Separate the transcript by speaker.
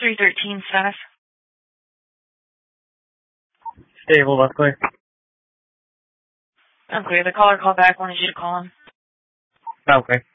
Speaker 1: 313 status.
Speaker 2: Stable, that's clear.
Speaker 1: I'm clear. The caller called back, wanted you to call him.
Speaker 2: Okay.